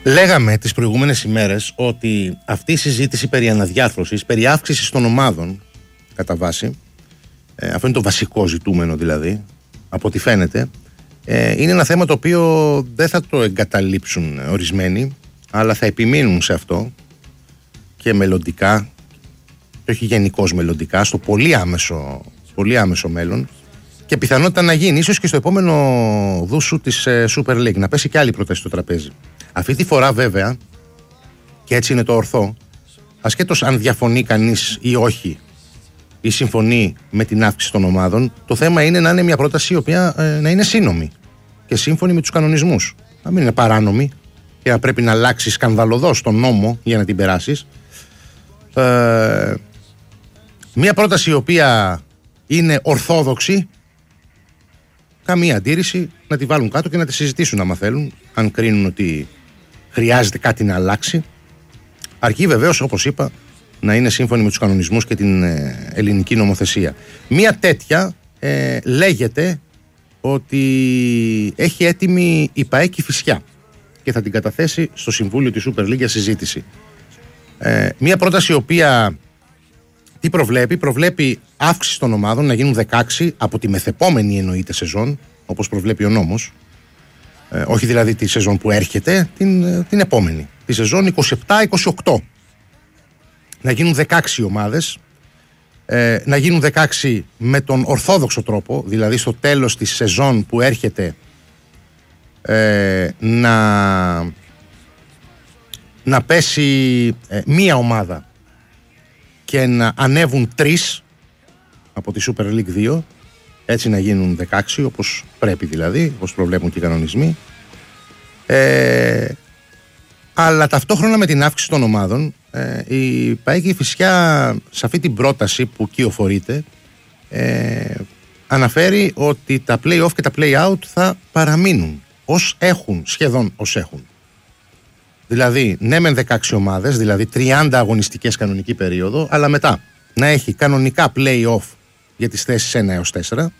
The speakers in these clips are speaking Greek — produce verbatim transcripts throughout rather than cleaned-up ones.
Λέγαμε τις προηγούμενες ημέρες ότι αυτή η συζήτηση περί αναδιάρθρωσης, περί αύξησης των ομάδων κατά βάση, ε, αυτό είναι το βασικό ζητούμενο δηλαδή, από ό,τι φαίνεται, ε, είναι ένα θέμα το οποίο δεν θα το εγκαταλείψουν ορισμένοι, αλλά θα επιμείνουν σε αυτό και μελλοντικά, και όχι γενικώς μελλοντικά, στο πολύ άμεσο, πολύ άμεσο μέλλον, και πιθανότητα να γίνει ίσως και στο επόμενο δούσου της ε, Super League, να πέσει και άλλη πρόταση στο τραπέζι. Αυτή τη φορά βέβαια, και έτσι είναι το ορθό, ασχέτως αν διαφωνεί κανείς ή όχι ή συμφωνεί με την αύξηση των ομάδων, το θέμα είναι να είναι μια πρόταση η οποία ε, να είναι σύνομη και σύμφωνη με τους κανονισμούς. Να μην είναι παράνομη και να πρέπει να αλλάξει σκανδαλωδώς τον νόμο για να την περάσεις. Ε, μια πρόταση η οποία είναι ορθόδοξη, καμία αντίρρηση, να τη βάλουν κάτω και να τη συζητήσουν άμα θέλουν, αν κρίνουν ότι χρειάζεται κάτι να αλλάξει. Αρκεί βεβαίως, όπως είπα, να είναι σύμφωνη με τους κανονισμούς και την ε, ελληνική νομοθεσία. Μία τέτοια ε, λέγεται ότι έχει έτοιμη η ΠΑΕ Κηφισιά και θα την καταθέσει στο Συμβούλιο της Super League για συζήτηση. Ε, μία πρόταση η οποία τι προβλέπει, προβλέπει αύξηση των ομάδων να γίνουν δεκαέξι από τη μεθεπόμενη εννοείται σεζόν, όπως προβλέπει ο νόμος. Ε, όχι δηλαδή τη σεζόν που έρχεται, την, την επόμενη. Τη σεζόν είκοσι επτά είκοσι οκτώ. Να γίνουν δεκαέξι ομάδες, ε, να γίνουν δεκαέξι με τον ορθόδοξο τρόπο, δηλαδή στο τέλος της σεζόν που έρχεται ε, να, να πέσει ε, μία ομάδα και να ανέβουν τρεις από τη Super League δύο, έτσι να γίνουν δεκαέξι όπως πρέπει δηλαδή, όπως προβλέπουν και οι κανονισμοί. Ε, αλλά ταυτόχρονα με την αύξηση των ομάδων, ε, η ΠΑΕ Κηφισιά σε αυτή την πρόταση που κυοφορείται ε, αναφέρει ότι τα play-off και τα play-out θα παραμείνουν ως έχουν, σχεδόν ως έχουν. Δηλαδή, ναι μεν δεκαέξι ομάδες, δηλαδή τριάντα αγωνιστικές κανονική περίοδο, αλλά μετά να έχει κανονικά play-off για τις θέσεις ένα έως τέσσερα,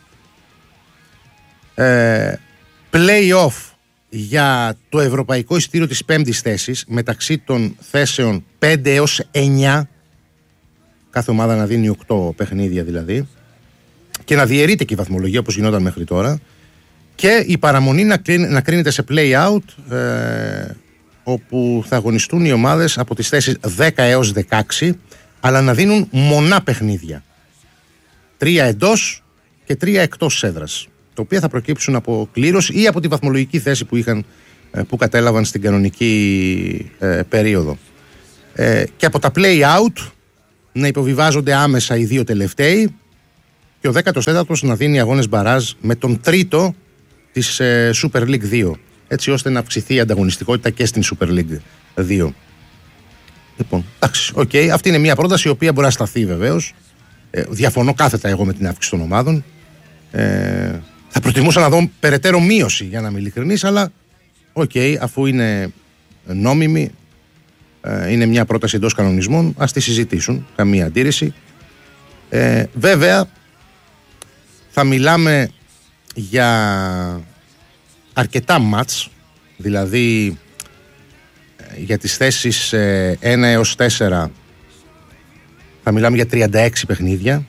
ε, play-off για το ευρωπαϊκό εισιτήριο της πέμπτης θέσης μεταξύ των θέσεων πέντε έως εννιά, κάθε ομάδα να δίνει οκτώ παιχνίδια δηλαδή, και να διαιρείται και η βαθμολογία όπως γινόταν μέχρι τώρα, και η παραμονή να, κρίνει, να κρίνεται σε play-out, ε, όπου θα αγωνιστούν οι ομάδες από τις θέσεις δέκα έως δεκαέξι, αλλά να δίνουν μονά παιχνίδια. Τρία εντός και τρία εκτός έδρας, τα οποία θα προκύψουν από κλήρωση ή από τη βαθμολογική θέση που, είχαν, που κατέλαβαν στην κανονική ε, περίοδο. Ε, και από τα play-out να υποβιβάζονται άμεσα οι δύο τελευταίοι και ο δέκατος τέταρτος να δίνει αγώνες μπαράζ με τον τρίτο της ε, Super League δύο, έτσι ώστε να αυξηθεί η ανταγωνιστικότητα και στην Super League δύο. Λοιπόν, εντάξει, οκ. Okay. Αυτή είναι μια πρόταση η οποία μπορεί να σταθεί βεβαίως. Ε, διαφωνώ κάθετα εγώ με την αύξηση των ομάδων. Ε, θα προτιμούσα να δω περαιτέρω μείωση, για να είμαι ειλικρινής, αλλά οκ, okay, αφού είναι νόμιμη, ε, είναι μια πρόταση εντός κανονισμών, ας τη συζητήσουν. Καμία αντίρρηση. Ε, βέβαια, θα μιλάμε για αρκετά μάτς, δηλαδή για τις θέσεις ένα έως τέσσερα θα μιλάμε για τριάντα έξι παιχνίδια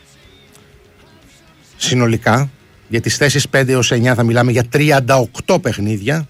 συνολικά. Για τις θέσεις πέντε έως εννιά θα μιλάμε για τριάντα οκτώ παιχνίδια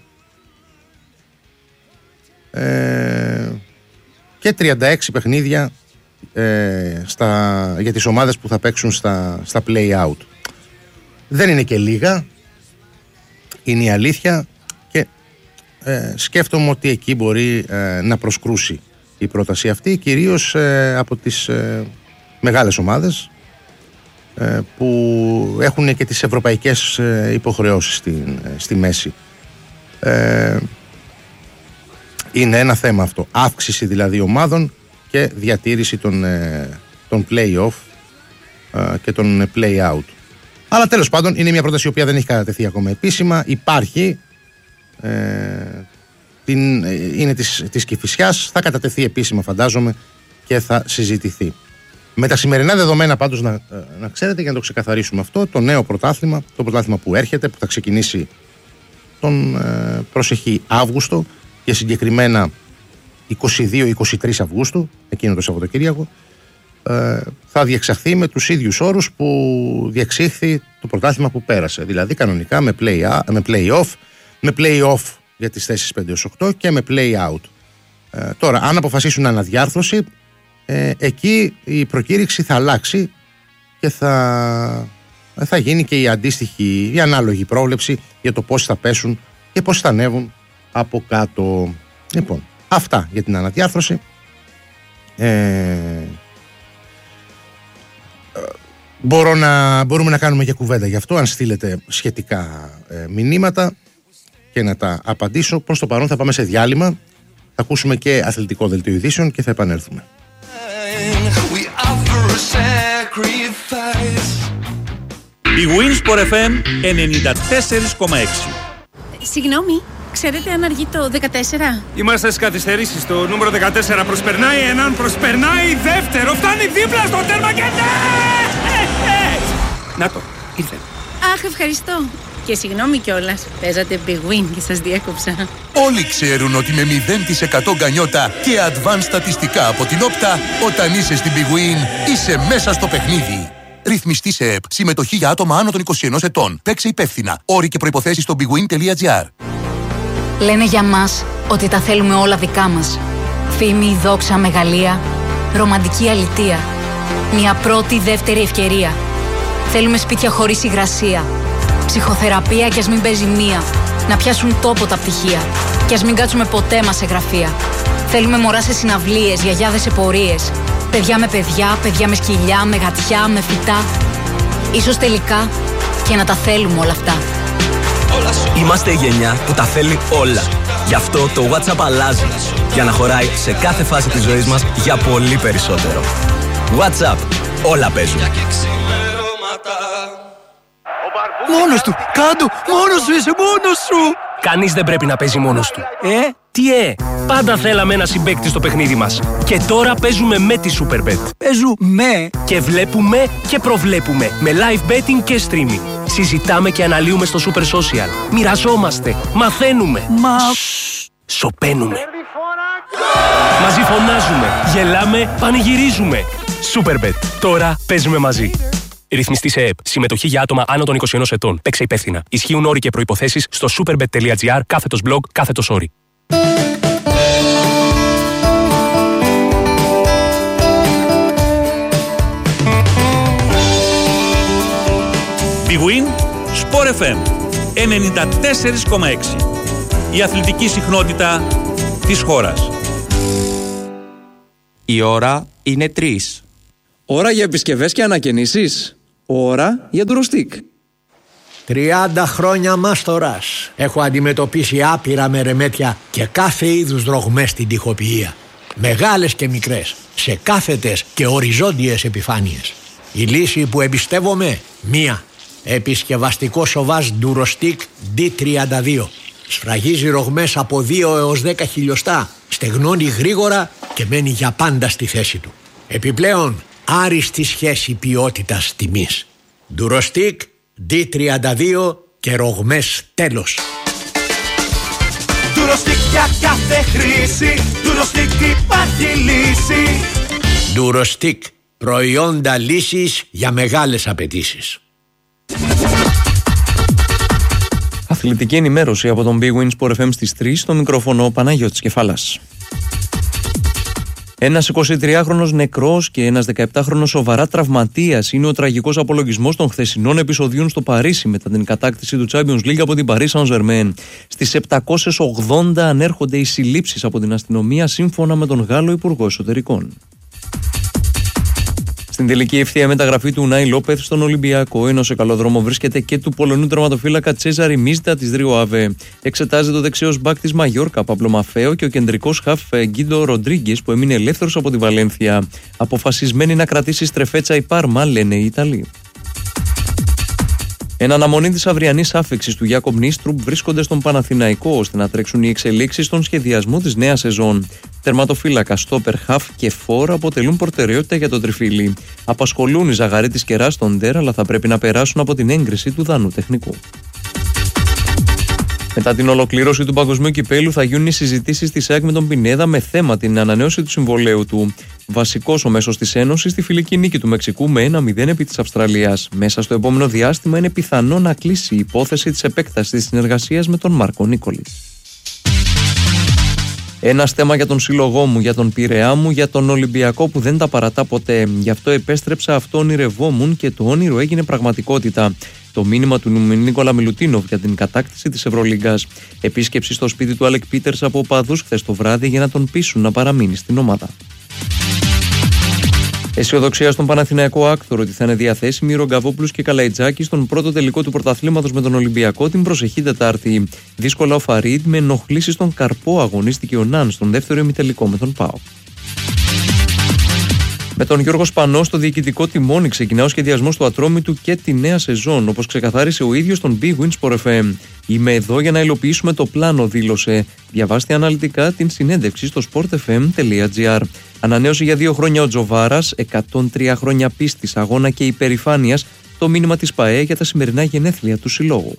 ε, και τριάντα έξι παιχνίδια ε, στα, για τις ομάδες που θα παίξουν στα, στα play-out. Δεν είναι και λίγα, είναι η αλήθεια, και ε, σκέφτομαι ότι εκεί μπορεί ε, να προσκρούσει η πρόταση αυτή, κυρίως ε, από τις ε, μεγάλες ομάδες ε, που έχουν και τις ευρωπαϊκές ε, υποχρεώσεις στη, ε, στη μέση. Ε, είναι ένα θέμα αυτό, αύξηση δηλαδή ομάδων και διατήρηση των, ε, των play-off ε, και των play-out. Αλλά τέλος πάντων είναι μια πρόταση η οποία δεν έχει κατατεθεί ακόμα επίσημα. Υπάρχει, ε, την, είναι της, της Κηφισιάς, θα κατατεθεί επίσημα φαντάζομαι και θα συζητηθεί. Με τα σημερινά δεδομένα πάντως να, να ξέρετε, για να το ξεκαθαρίσουμε αυτό, το νέο πρωτάθλημα, το πρωτάθλημα που έρχεται, που θα ξεκινήσει τον ε, προσεχή Αύγουστο, και συγκεκριμένα είκοσι δύο είκοσι τρεις Αυγούστου, εκείνο το Σαββατοκύριακο, ε, θα διεξαχθεί με τους ίδιους όρους που διεξήχθη το πρωτάθλημα που πέρασε. Δηλαδή κανονικά με play, με play-off, με play-off για τις θέσεις πέντε έως οκτώ και με play-out. Ε, τώρα, αν αποφασίσουν αναδιάρθρωση, ε, εκεί η προκήρυξη θα αλλάξει και θα, θα γίνει και η αντίστοιχη, η ανάλογη πρόβλεψη για το πώς θα πέσουν και πώς θα ανέβουν από κάτω. Λοιπόν, αυτά για την αναδιάρθρωση. Ε, μπορώ να, μπορούμε να κάνουμε και κουβέντα γι' αυτό, αν στείλετε σχετικά ε, μηνύματα και να τα απαντήσω. Προς το παρόν θα πάμε σε διάλειμμα, θα ακούσουμε και αθλητικό δελτίο ειδήσεων και θα επανέλθουμε. Η Winsport εφ εμ ενενήντα τέσσερα κόμμα έξι. Συγγνώμη, ξέρετε αν αργεί το δεκατέσσερα? Είμαστε στις καθυστερήσεις. Το νούμερο δεκατέσσερα προσπερνάει έναν, προσπερνάει δεύτερο, φτάνει δίπλα στο τέρμα και ναι! Να το, ήρθε. Αχ, ευχαριστώ. Και συγγνώμη κιόλας, παίζατε Big Win και σας διέκοψα. Όλοι ξέρουν ότι με μηδέν τοις εκατό γκανιότα και advanced στατιστικά από την Όπτα, όταν είσαι στην Big Win, είσαι μέσα στο παιχνίδι. Ρυθμιστή σε ΕΠ. Συμμετοχή για άτομα άνω των είκοσι ενός ετών. Παίξε υπεύθυνα. Όροι και προϋποθέσεις στο bigwin τελεία gr. Λένε για μας ότι τα θέλουμε όλα δικά μας. Φήμη, δόξα, μεγαλεία, ρομαντική αλητεία. Μια πρώτη, δεύτερη ευκαιρία. Θέλουμε σπίτια χωρίς υγρασία. Ψυχοθεραπεία κι ας μην παίζει μία. Να πιάσουν τόπο τα πτυχία. Κι ας μην κάτσουμε ποτέ μας σε γραφεία. Θέλουμε μωρά σε συναυλίες, γιαγιάδες σε πορείες. Παιδιά με παιδιά, παιδιά με σκυλιά, με γατιά, με φυτά. Ίσως τελικά και να τα θέλουμε όλα αυτά. Είμαστε η γενιά που τα θέλει όλα. Γι' αυτό το WhatsApp αλλάζει. Για να χωράει σε κάθε φάση της ζωής μας για πολύ περισσότερο. WhatsApp. Όλα παίζουν. Μόνος του! Κάντο! Μόνος σου είσαι! Μόνος σου! Κανείς δεν πρέπει να παίζει μόνος του. Ε? Τι ε? Πάντα θέλαμε ένα συμπαίκτη στο παιχνίδι μας. Και τώρα παίζουμε με τη Superbet. Παίζουμε! Και βλέπουμε και προβλέπουμε. Με live betting και streaming. Συζητάμε και αναλύουμε στο Super Social. Μοιραζόμαστε. Μαθαίνουμε. Μα... Σωπαίνουμε. Μαζί φωνάζουμε. Γελάμε. Πανηγυρίζουμε. Superbet. Τώρα παίζουμε μαζί. Ρυθμιστή σε ΕΠ. Συμμετοχή για άτομα άνω των είκοσι ενός ετών. Παίξε υπεύθυνα. Ισχύουν όροι και προϋποθέσεις στο superbet τελεία gr, κάθετος blog, κάθετος όροι. Big Win Sport εφ εμ ενενήντα τέσσερα κόμμα έξι. Η αθλητική συχνότητα της χώρας. Η ώρα είναι τρεις. Ώρα για επισκευές και ανακαινήσεις. Ώρα για ντουροστικ. τριάντα χρόνια μάστορας. Έχω αντιμετωπίσει άπειρα μερεμέτια και κάθε είδους δρογμές στην τοιχοποιία. Μεγάλες και μικρές, σε κάθετες και οριζόντιες επιφάνειες. Η λύση που εμπιστεύομαι, μία. Επισκευαστικό σοβάζ ντουροστικ ντι τριάντα δύο. Σφραγίζει ρογμές από δύο έως δέκα χιλιοστά. Στεγνώνει γρήγορα και μένει για πάντα στη θέση του. Επιπλέον, άριστη σχέση ποιότητας τιμής. Ντουροστικ ντι τριάντα δύο και ρογμές τέλος. Ντουροστικ για κάθε χρήση. Ντουροστικ υπάρχει λύση. Ντουροστικ. Προϊόντα λύσης για μεγάλες απαιτήσεις. Αθλητική ενημέρωση από τον Big Win Sport εφ εμ στις τρεις, στο μικρόφωνο Παναγιώτης Κεφάλας. Ένας εικοσιτριάχρονος νεκρός και ένας δεκαεπτάχρονος σοβαρά τραυματίας είναι ο τραγικός απολογισμός των χθεσινών επεισοδίων στο Παρίσι μετά την κατάκτηση του Champions League από την Paris Saint-Germain. Στις επτακόσιες ογδόντα ανέρχονται οι συλλήψεις από την αστυνομία σύμφωνα με τον Γάλλο Υπουργό Εσωτερικών. Στην τελική ευθεία μεταγραφή του Ουνάι Λόπεθ στον Ολυμπιακό, ενώ σε καλό δρόμο βρίσκεται και του Πολωνού τερματοφύλακα Τσέζαρη Μίζτα της Ρίο Αβε. Εξετάζεται ο δεξιός μπακ της Μαγιόρκα Παύλο Μαφέο και ο κεντρικός χαφ Γκίντο Ροντρίγκες που έμεινε ελεύθερος από τη Βαλένθια. Αποφασισμένη να κρατήσει στρεφέτσα η Πάρμα, λένε οι Ιταλοί. Εν αναμονή της αυριανής άφηξης του Γιάκομ Νίστρουπ βρίσκονται στον Παναθηναϊκό ώστε να τρέξουν οι εξελίξεις στον σχεδιασμό της νέας σεζόν. Τερματοφύλακα, στόπερ, χαφ και φόρ αποτελούν προτεραιότητα για το τριφύλι. Απασχολούν οι Ζαγαρί της Κεράς στον Ντερ, αλλά θα πρέπει να περάσουν από την έγκριση του Δανού τεχνικού. Μετά την ολοκλήρωση του Παγκοσμίου Κυπέλου θα γίνουν οι συζητήσεις της ΑΕΚ με τον Πινέδα με θέμα την ανανέωση του συμβολαίου του. Βασικός ο μέσος της Ένωσης στη φιλική νίκη του Μεξικού με ένα μηδέν επί της Αυστραλίας. Μέσα στο επόμενο διάστημα είναι πιθανό να κλείσει η υπόθεση της επέκτασης της συνεργασίας με τον Μάρκο Νίκολης. Ένα θέμα για τον σύλλογό μου, για τον Πειραιά μου, για τον Ολυμπιακό που δεν τα παρατά ποτέ. Γι' αυτό επέστρεψα, αυτό ονειρευόμουν και το όνειρο έγινε πραγματικότητα. Το μήνυμα του Νίκολα Μιλουτίνοβ για την κατάκτηση της Ευρωλίγκας. Επίσκεψη στο σπίτι του Άλεκ Πίτερς από οπαδούς χθες το βράδυ για να τον πείσουν να παραμείνει στην ομάδα. Αισιοδοξία στον Παναθηναϊκό Άκτορο ότι θα είναι διαθέσιμοι οι Ρογκαβόπουλος και Καλαϊτζάκης στον πρώτο τελικό του πρωταθλήματος με τον Ολυμπιακό την προσεχή Τετάρτη. Δύσκολα ο Φαρίτ με ενοχλήσεις στον Καρπό αγωνίστηκε ο Ναν στον δεύτερο ημιτελικό με τον ΠΑΟΚ. Με τον Γιώργο Σπανό στο διοικητικό τιμόνι ξεκινά ο σχεδιασμός του Ατρόμητου και τη νέα σεζόν, όπως ξεκαθάρισε ο ίδιος στον Big Win Sport εφ εμ. Είμαι εδώ για να υλοποιήσουμε το πλάνο, δήλωσε. Διαβάστε αναλυτικά την συνέντευξη στο sport f m τελεία g r. Ανανέωσε για δύο χρόνια ο Τζοβάρας, εκατόν τρία χρόνια πίστης, αγώνα και υπερηφάνειας, το μήνυμα της ΠΑΕ για τα σημερινά γενέθλια του συλλόγου.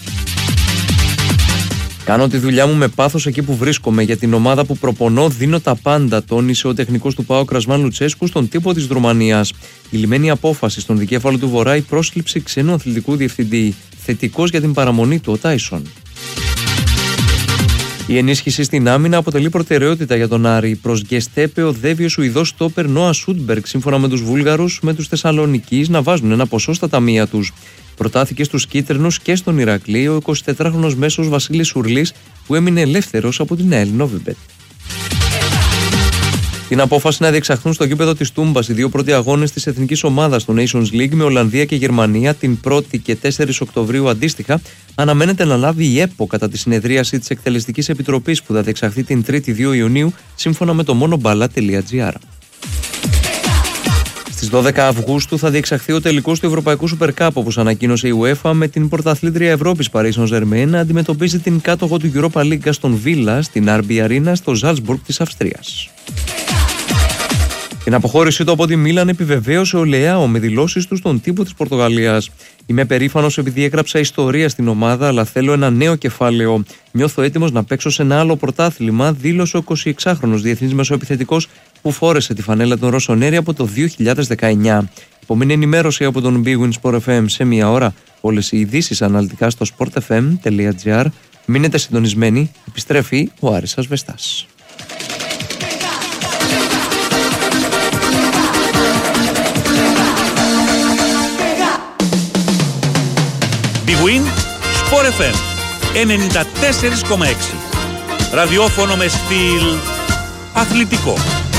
Κάνω τη δουλειά μου με πάθος εκεί που βρίσκομαι. Για την ομάδα που προπονώ δίνω τα πάντα, τόνισε ο τεχνικός του ΠΑΟΚ Ρασβάν Λουτσέσκου στον τύπο της Ρουμανίας. Η λιμένη απόφαση στον δικέφαλο του Βορρά, η πρόσληψη ξένου αθλητικού διευθυντή. Θετικός για την παραμονή του ο Τάισον. Η ενίσχυση στην άμυνα αποτελεί προτεραιότητα για τον Άρη. Προς Γκεστέπε οδεύει ο Σουηδός στόπερ Νόα Σούντμπεργκ, σύμφωνα με τους Βούλγαρους, με τους Θεσσαλονικείς να βάζουν ένα ποσό στα ταμεία τους. Προτάθηκε στους κίτρινους και στον Ηρακλή ο εικοσιτετράχρονος μέσος Βασίλης Σουρλής, που έμεινε ελεύθερος από την ΑΕΛ Νόβιμπετ. Την απόφαση να διεξαχθούν στο γήπεδο της Τούμπας οι δύο πρώτοι αγώνες της εθνικής ομάδας του Nations League με Ολλανδία και Γερμανία την πρώτη και τέσσερις Οκτωβρίου αντίστοιχα αναμένεται να λάβει η ΕΠΟ κατά τη συνεδρίαση της Εκτελεστικής Επιτροπής που θα διεξαχθεί την τρίτη δύο Ιουνίου σύμφωνα με το monoballat τελεία g r. Στις δώδεκα Αυγούστου θα διεξαχθεί ο τελικός του Ευρωπαϊκού Super Cup, όπως ανακοίνωσε η UEFA, με την πρωταθλήτρια Ευρώπης Paris Saint-Germain να αντιμετωπίζει την κάτοχο του Europa League στον Villa στην αρ μπι Arena στο Salzburg της Αυστρίας. Την αποχώρησή του από τη Μίλαν επιβεβαίωσε ο Λεάο με δηλώσεις του στον τύπο της Πορτογαλίας. Είμαι περήφανος επειδή έγραψα ιστορία στην ομάδα, αλλά θέλω ένα νέο κεφάλαιο. Νιώθω έτοιμος να παίξω σε ένα άλλο πρωτάθλημα, δήλωσε ο εικοσιεξάχρονος διεθνής μεσοεπιθετικός που φόρεσε τη φανέλα των Ρωσονέρη από το δύο χιλιάδες δεκαεννιά. Επόμενη ενημέρωση από τον Big Win Sport εφ εμ σε μία ώρα. Όλες οι ειδήσεις αναλυτικά στο sport f m τελεία g r. Μείνετε συντονισμένοι, επιστρέφει ο Άρης Ασβεστάς. Big Win Sport εφ εμ ενενήντα τέσσερα κόμμα έξι. Ραδιόφωνο με στυλ αθλητικό.